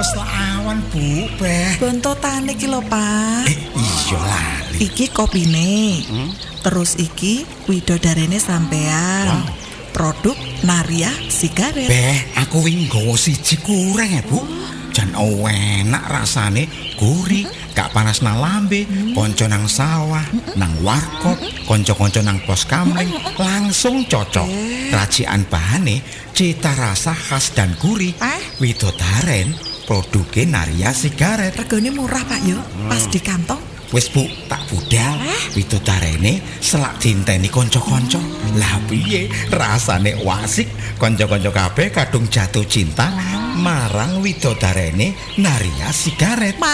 Mas Lawan, Bu, Beh. Bontotane iki lho, Pak. Iya lali. Iki kopine. Terus iki widodarene sampean. Produk Naria Sigaret. Beh, aku wingi nggawa siji kurang ya, Bu. Jan enak rasane, gurih, gak panas nang lambe, konco nang sawah, nang warkop, konco-konco nang pos kamling, langsung cocok. Racikan bahane, cita rasa khas dan gurih. Widodaren, produknya Naria Sigaret. Regane murah, Pak yo. Pas di kantong. Wis Bu, tak budal. Widodarene selak dinteni kanca-kanca. Lah piye rasane wasik, kanca-kanca kabeh kadung jatuh cinta marang widodarene Naria Sigaret.